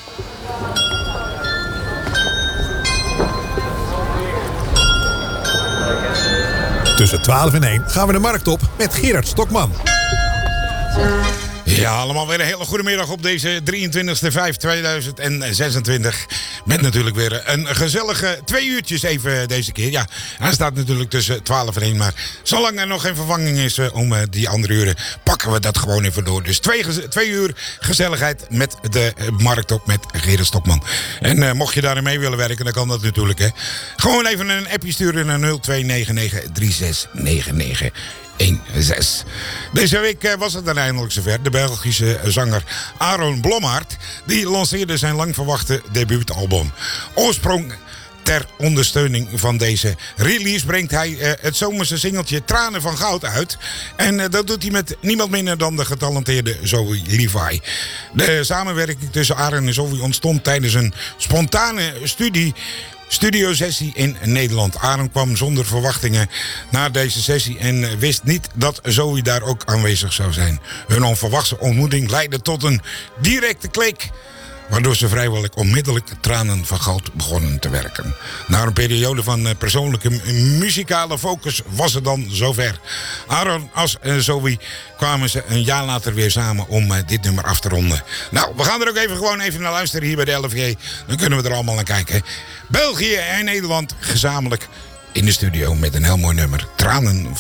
Tussen 12 en 1 gaan we de markt op met Gerard Stokman. Ja, allemaal weer een hele goede middag op deze 23/5/2026. Met natuurlijk weer een gezellige 2 uurtjes even deze keer. Ja, hij staat natuurlijk tussen 12 en 1. Maar zolang er nog geen vervanging is om die andere uren, pakken we dat gewoon even door. Dus 2 uur gezelligheid met de markt op met Gerard Stokman. En mocht je daarin mee willen werken, dan kan dat natuurlijk. Hè. Gewoon even een appje sturen naar 0299369916. Deze week was het dan eindelijk zover. De Belgische zanger Aaron Blommaert die lanceerde zijn lang verwachte debuutalbum. Oorsprong ter ondersteuning van deze release brengt hij het zomerse singeltje Tranen van Goud uit. En dat doet hij met niemand minder dan de getalenteerde Zoe Levi. De samenwerking tussen Aaron en Zoe ontstond tijdens een spontane studiosessie in Nederland. Aaron kwam zonder verwachtingen naar deze sessie en wist niet dat Zoe daar ook aanwezig zou zijn. Hun onverwachte ontmoeting leidde tot een directe klik, waardoor ze vrijwel onmiddellijk Tranen van Goud begonnen te werken. Na een periode van persoonlijke muzikale focus was het dan zover. Aaron als Zoe kwamen ze een jaar later weer samen om dit nummer af te ronden. Nou, we gaan er ook even naar luisteren hier bij de LFG. Dan kunnen we er allemaal naar kijken. België en Nederland gezamenlijk in de studio met een heel mooi nummer. Tranen